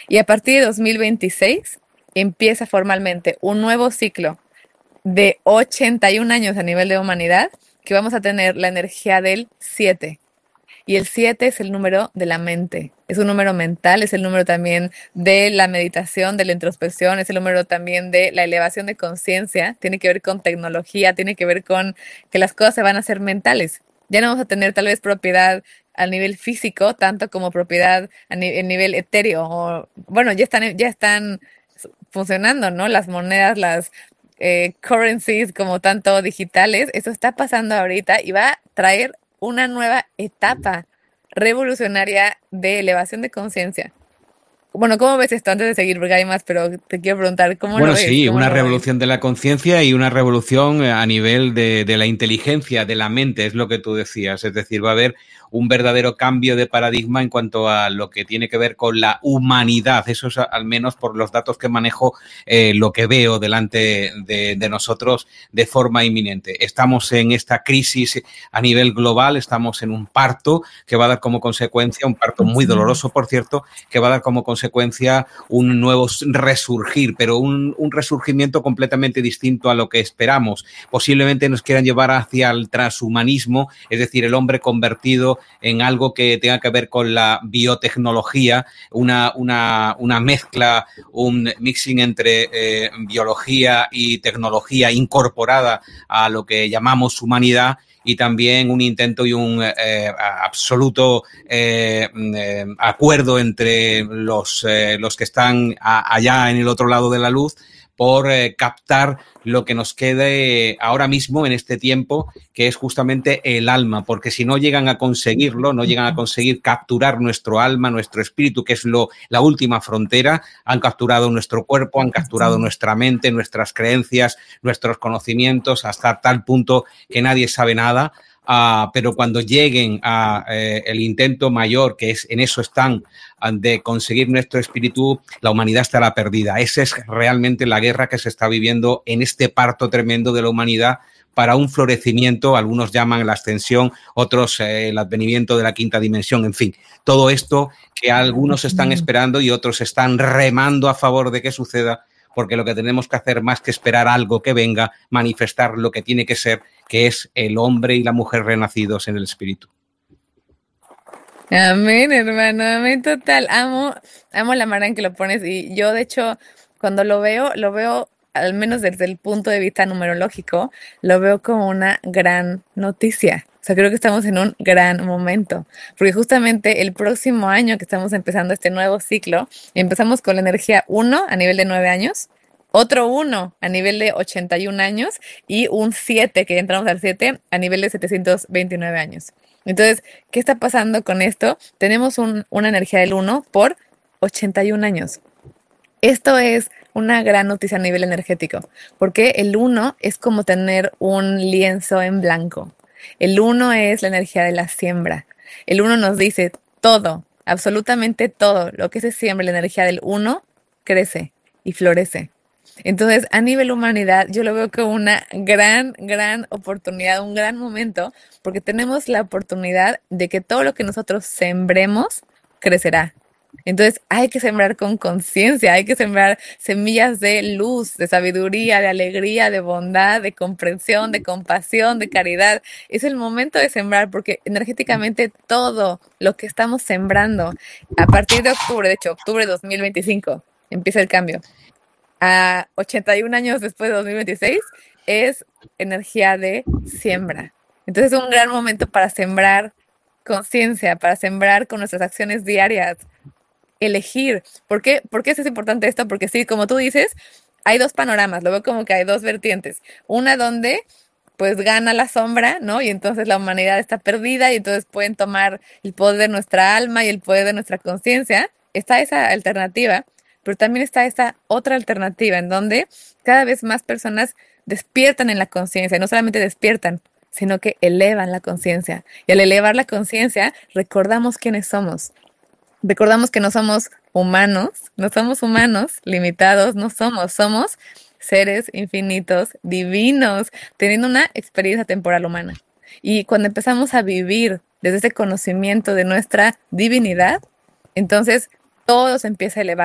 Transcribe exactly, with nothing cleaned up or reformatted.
Y a partir de dos mil veintiséis empieza formalmente un nuevo ciclo de ochenta y un años a nivel de humanidad, que vamos a tener la energía del siete. Y el siete es el número de la mente, es un número mental, es el número también de la meditación, de la introspección, es el número también de la elevación de conciencia, tiene que ver con tecnología, tiene que ver con que las cosas se van a hacer mentales. Ya no vamos a tener tal vez propiedad a nivel físico, tanto como propiedad a, ni- a nivel etéreo. O, bueno, ya están, ya están funcionando, ¿no? Las monedas, las eh, currencies como tanto digitales, eso está pasando ahorita y va a traer una nueva etapa revolucionaria de elevación de conciencia. Bueno, ¿cómo ves esto antes de seguir? Porque hay más, pero te quiero preguntar, ¿cómo lo Bueno, ves? sí, ¿Cómo una lo ves? revolución de la conciencia y una revolución eh, a nivel de, de la inteligencia, de la mente, es lo que tú decías. Es decir, va a haber un verdadero cambio de paradigma en cuanto a lo que tiene que ver con la humanidad. Eso es, al menos por los datos que manejo, eh, lo que veo delante de, de nosotros de forma inminente. Estamos en esta crisis a nivel global, estamos en un parto que va a dar como consecuencia, un parto muy Ujú. doloroso, por cierto, que va a dar como consecuencia un nuevo resurgir, pero un, un resurgimiento completamente distinto a lo que esperamos. Posiblemente nos quieran llevar hacia el transhumanismo, es decir, el hombre convertido en algo que tenga que ver con la biotecnología, una, una, una mezcla, un mixing entre eh, biología y tecnología incorporada a lo que llamamos humanidad, y también un intento y un eh, absoluto eh, eh, acuerdo entre los, eh, los que están a, allá en el otro lado de la luz por eh, captar lo que nos quede ahora mismo en este tiempo, que es justamente el alma, porque si no llegan a conseguirlo, no llegan a conseguir capturar nuestro alma, nuestro espíritu, que es lo, la última frontera, han capturado nuestro cuerpo, han capturado nuestra mente, nuestras creencias, nuestros conocimientos, hasta tal punto que nadie sabe nada. Uh, pero cuando lleguen a eh, el intento mayor, que es en eso están, de conseguir nuestro espíritu, la humanidad estará perdida. Esa es realmente la guerra que se está viviendo en este parto tremendo de la humanidad para un florecimiento, algunos llaman la ascensión, otros eh, el advenimiento de la quinta dimensión, en fin, todo esto que algunos están esperando y otros están remando a favor de que suceda, porque lo que tenemos que hacer, más que esperar algo que venga, manifestar lo que tiene que ser, que es el hombre y la mujer renacidos en el espíritu. Amén, hermano, amén total. Amo, amo la manera en que lo pones y yo de hecho cuando lo veo, lo veo al menos desde el punto de vista numerológico, lo veo como una gran noticia. O sea, creo que estamos en un gran momento, porque justamente el próximo año que estamos empezando este nuevo ciclo, empezamos con la energía uno a nivel de nueve años, otro uno a nivel de ochenta y un años y un siete que entramos al siete a nivel de setecientos veintinueve años. Entonces, ¿qué está pasando con esto? Tenemos un, una energía del uno por ochenta y un años. Esto es una gran noticia a nivel energético, porque el uno es como tener un lienzo en blanco. El uno es la energía de la siembra. El uno nos dice todo, absolutamente todo lo que se siembra, la energía del uno crece y florece. Entonces, a nivel humanidad, yo lo veo como una gran, gran oportunidad, un gran momento, porque tenemos la oportunidad de que todo lo que nosotros sembremos crecerá. Entonces, hay que sembrar con conciencia, hay que sembrar semillas de luz, de sabiduría, de alegría, de bondad, de comprensión, de compasión, de caridad. Es el momento de sembrar porque energéticamente todo lo que estamos sembrando a partir de octubre, de hecho, octubre de dos mil veinticinco, empieza el cambio a ochenta y un años después de dos mil veintiséis es energía de siembra. Entonces es un gran momento para sembrar conciencia, para sembrar con nuestras acciones diarias, elegir. ¿Por qué? ¿Por qué es importante esto? Porque sí, como tú dices, hay dos panoramas, lo veo como que hay dos vertientes. Una donde pues gana la sombra, ¿no? Y entonces la humanidad está perdida y entonces pueden tomar el poder de nuestra alma y el poder de nuestra conciencia. Está esa alternativa, pero también está esa otra alternativa en donde cada vez más personas despiertan en la conciencia, no solamente despiertan, sino que elevan la conciencia. Y al elevar la conciencia, recordamos quiénes somos. Recordamos que no somos humanos, no somos humanos limitados, no somos, somos seres infinitos, divinos, teniendo una experiencia temporal humana. Y cuando empezamos a vivir desde ese conocimiento de nuestra divinidad, entonces todo se empieza a elevar.